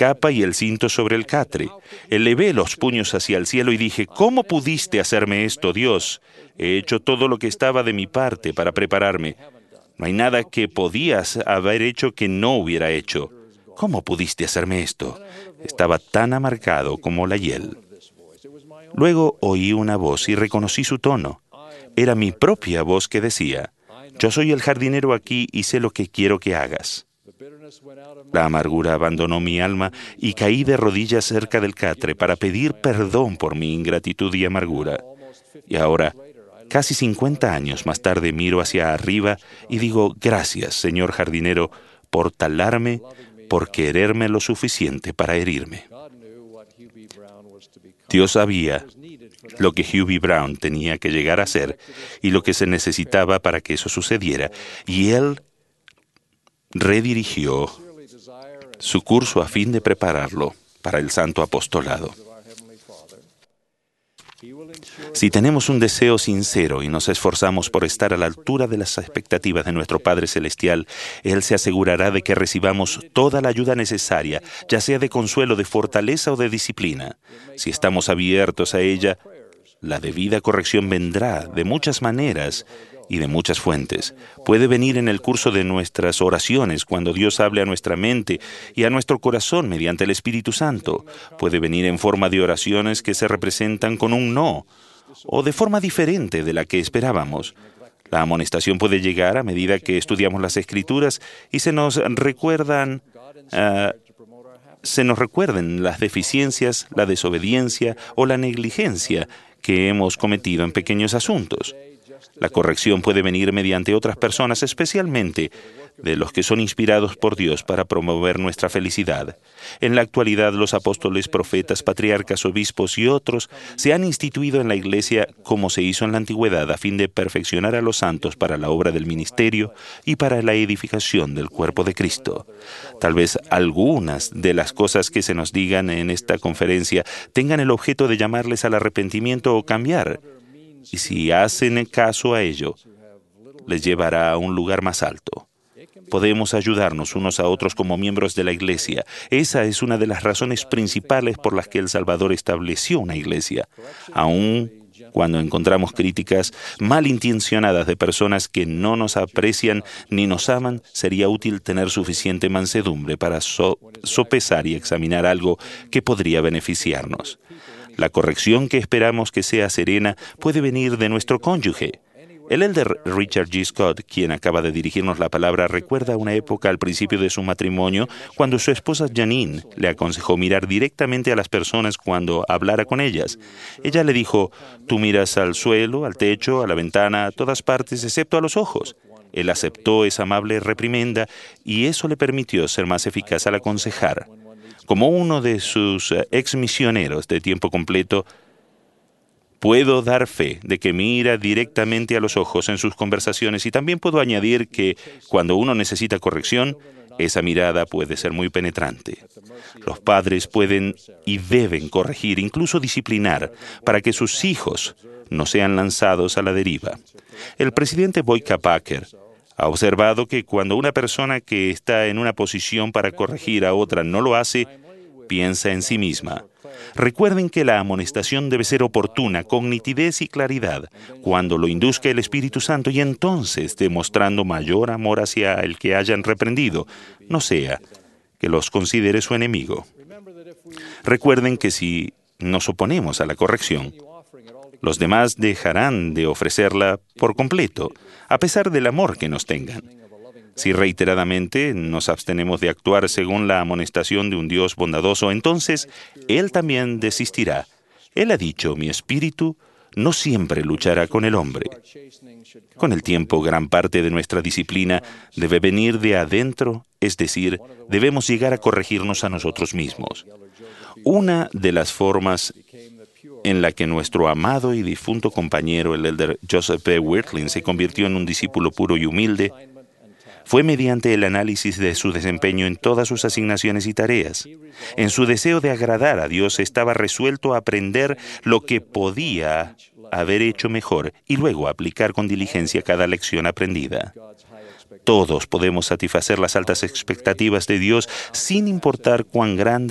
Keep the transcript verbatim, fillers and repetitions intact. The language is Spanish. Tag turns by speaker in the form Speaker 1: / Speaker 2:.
Speaker 1: capa y el cinto sobre el catre. Elevé los puños hacia el cielo y dije, ¿cómo pudiste hacerme esto, Dios? He hecho todo lo que estaba de mi parte para prepararme. No hay nada que podías haber hecho que no hubiera hecho. ¿Cómo pudiste hacerme esto? Estaba tan amargado como la hiel. Luego oí una voz y reconocí su tono. Era mi propia voz que decía, yo soy el jardinero aquí y sé lo que quiero que hagas. La amargura abandonó mi alma y caí de rodillas cerca del catre para pedir perdón por mi ingratitud y amargura. Y ahora, casi cincuenta años más tarde, miro hacia arriba y digo, gracias, señor jardinero, por talarme, por quererme lo suficiente para herirme. Dios sabía lo que Hubie Brown tenía que llegar a ser y lo que se necesitaba para que eso sucediera, y Él redirigió su curso a fin de prepararlo para el santo apostolado. Si tenemos un deseo sincero y nos esforzamos por estar a la altura de las expectativas de nuestro Padre Celestial, Él se asegurará de que recibamos toda la ayuda necesaria, ya sea de consuelo, de fortaleza o de disciplina. Si estamos abiertos a ella, la debida corrección vendrá de muchas maneras y de muchas fuentes. Puede venir en el curso de nuestras oraciones, cuando Dios hable a nuestra mente y a nuestro corazón mediante el Espíritu Santo. Puede venir en forma de oraciones que se representan con un no, o de forma diferente de la que esperábamos. La amonestación puede llegar a medida que estudiamos las Escrituras y se nos recuerdan, uh, se nos recuerden las deficiencias, la desobediencia o la negligencia que hemos cometido en pequeños asuntos. La corrección puede venir mediante otras personas, especialmente de los que son inspirados por Dios para promover nuestra felicidad. En la actualidad, los apóstoles, profetas, patriarcas, obispos y otros se han instituido en la Iglesia como se hizo en la antigüedad a fin de perfeccionar a los santos para la obra del ministerio y para la edificación del cuerpo de Cristo. Tal vez algunas de las cosas que se nos digan en esta conferencia tengan el objeto de llamarles al arrepentimiento o cambiar. Y si hacen caso a ello, les llevará a un lugar más alto. Podemos ayudarnos unos a otros como miembros de la Iglesia. Esa es una de las razones principales por las que el Salvador estableció una Iglesia. Aun cuando encontramos críticas malintencionadas de personas que no nos aprecian ni nos aman, sería útil tener suficiente mansedumbre para so- sopesar y examinar algo que podría beneficiarnos. La corrección que esperamos que sea serena puede venir de nuestro cónyuge. El elder Richard G. Scott, quien acaba de dirigirnos la palabra, recuerda una época al principio de su matrimonio cuando su esposa Janine le aconsejó mirar directamente a las personas cuando hablara con ellas. Ella le dijo, tú miras al suelo, al techo, a la ventana, a todas partes, excepto a los ojos. Él aceptó esa amable reprimenda y eso le permitió ser más eficaz al aconsejar. Como uno de sus ex misioneros de tiempo completo, puedo dar fe de que mira directamente a los ojos en sus conversaciones y también puedo añadir que cuando uno necesita corrección, esa mirada puede ser muy penetrante. Los padres pueden y deben corregir, incluso disciplinar, para que sus hijos no sean lanzados a la deriva. El presidente Boyka Packer ha observado que cuando una persona que está en una posición para corregir a otra no lo hace, piensa en sí misma. Recuerden que la amonestación debe ser oportuna, con nitidez y claridad, cuando lo induzca el Espíritu Santo y entonces demostrando mayor amor hacia el que hayan reprendido, no sea que los considere su enemigo. Recuerden que si nos oponemos a la corrección, los demás dejarán de ofrecerla por completo, a pesar del amor que nos tengan. Si reiteradamente nos abstenemos de actuar según la amonestación de un Dios bondadoso, entonces Él también desistirá. Él ha dicho, mi espíritu no siempre luchará con el hombre. Con el tiempo, gran parte de nuestra disciplina debe venir de adentro, es decir, debemos llegar a corregirnos a nosotros mismos. Una de las formas en la que nuestro amado y difunto compañero, el elder Joseph B. Wirthlin, se convirtió en un discípulo puro y humilde, fue mediante el análisis de su desempeño en todas sus asignaciones y tareas. En su deseo de agradar a Dios estaba resuelto a aprender lo que podía haber hecho mejor y luego aplicar con diligencia cada lección aprendida. Todos podemos satisfacer las altas expectativas de Dios sin importar cuán grande